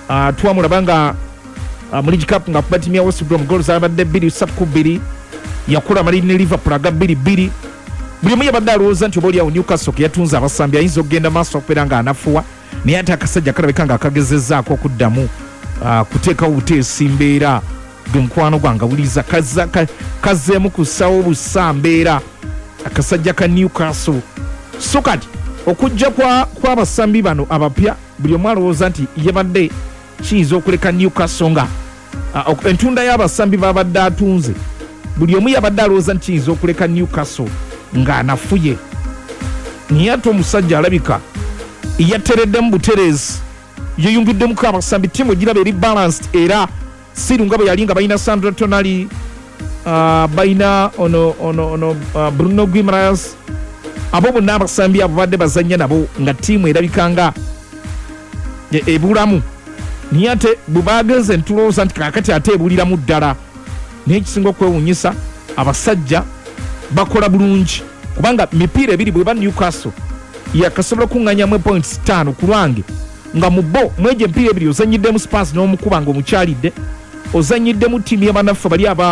twamulaba muri Cup nga kuba timu ya West Brom goals abadde 2-2 yakula Malini ne Liverpool aga 2-2 buli mu yabadde alowooza nti obaoliawo Newcastle yatunze abasambi ayinza okugenda maaso okubeera nga anafuwa naye ate akasajja kalabika nga akagezezzaako okuddamu kuteekawo buteesi mbeera gwe mukwano gwange awuliriza kazzeemu kussawo bussa mbeera akasajja ka Newcastle so kati okujja kw'abasambi bano abapya buli omu alowooza nti yabadde kiyinza okuleka Newcastle nga entunda y'abasambi babadde atunze buli omu yabadde alowooza nti kiyinza okuleka Newcastle ng'anafuye naye ate omusajja alabika yatereddemu butereezi yeyungiddemu abasambi ttiimu ogiraba eri balanced era sirunga bwe yali nga balina Sandro Tonali balina ono Bruno Guimaraes abo bonna abasambi abo badde bazannya nabo nga ttiimu erabika nga ebulamu naye ate bwe bagenze ntulowooza nti kakati ate ebuliramu ddala naye ekisinga okwewuunyisa abasajja bakola bulungi kubanga mipiira ebiri bwe ba Newcastle yakasobola okuŋŋanyamu points 5 ku lwange nga mu bo mwegyo empiira ebiri ozanyiddemu Spurs n'omukuba nga omukyalidde ozanyiddemu ttiimu y'abanaffe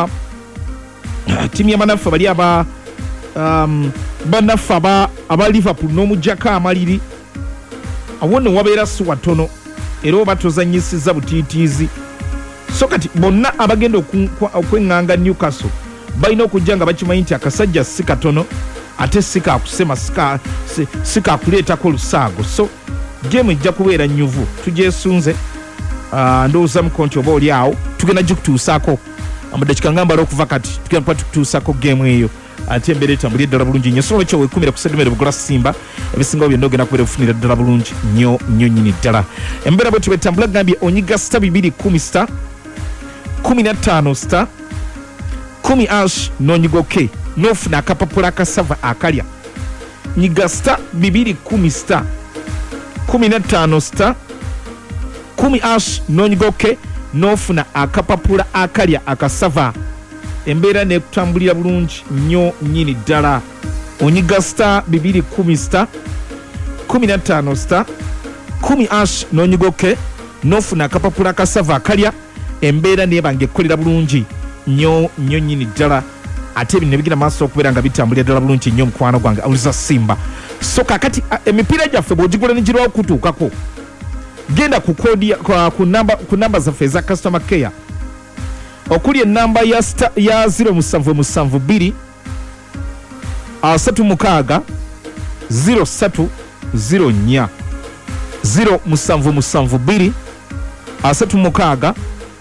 bali banaffe aba Liverpool n'omuggyako amaliri awo ne wabeera si watono era oba tozanyisiza butiitiizi so kati bonna abagenda okweŋŋanga Newcastle balina okujja nga bakimanyi nti akasajja si katono ate si kakusema si kakuleetako lusaago so gemu ejja kubeera nnyuvu tugyesunze ndowooza mukonti oba oli awo tugenda gikutuusaako amaddakika ngambala okuva kati tugenda kuba tukutuusaako gemu eyo ate embeera etambulira ddala bulungi nnyo so olwekyo weekumira ku sedumere bugula simba ebisingawo byonna ogenda kubeera kufunira ddala bulungi nnyo nnyini ddala embeera bwe tubetambula gambye onyiga star 210 15 star 10 ash n'onyigoke n'ofuna akapapula akasava akalya nyiga star 210 star 15 star 10 ash n'onyigoke n'ofuna akapapula akalya akasava embeera nekutambulira bulungi nnyo nnyini ddala onyiga star 210 star 15 star 10 ash n'onyigoke n'ofuna akapapula akasava akalya embeera neebanga ekkolera bulungi nnyo nnyini ddala ate ebino nebigenda maaso okubeera nga bitambulira ddala bulungi nnyo mukwano gwange awuliza simba so kakati emipiira gyaffe bw'ogigula negirwawo kutuukako genda ku namba zaffe eza customer care okuli ennamba ya 0772 36 0304 0772 36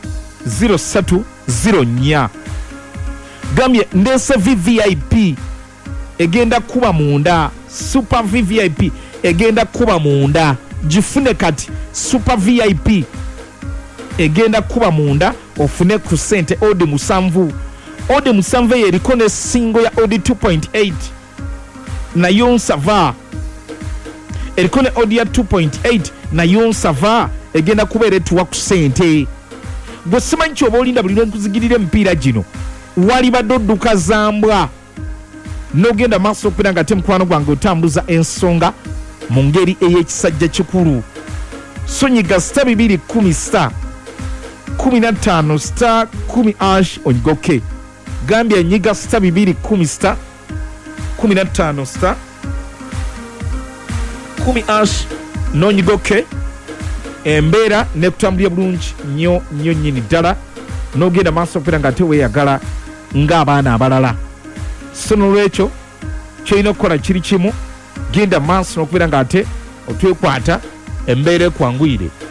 0304 gambye ndese VVIP egenda kuba munda super VVIP egenda kuba munda gifune kati super VIP egenda kuba munda ofune ku sente ode musanvu eriko ne singo ya ode 2.8 nayo nsava eriko ne ode ya 2.8 nayo nsava egenda kubeera etuwa ku sente gwe simanyi kyoba olinda buli lwenkuzigirira emipiira gino wali badde odduka zambwa n'ogenda maaso okubeera nga ate mukwano gwange otambuza ensonga mu ngeri ey'ekisajja kikulu sonyiga star 210 star 15 star 10 ash onyigoke gambia nyiga star 210 star 15 star 10 ash n'onyigoke embeera nekutambulira bulungi nnyo nnyini ddala n'ogenda maaso okubeera nga ate weeyagala ng'abaana abalala so n'olwekyo kyolina okukola kiri kimu genda maaso n'okubeera nga ate otwekwata embeera ekwanguyire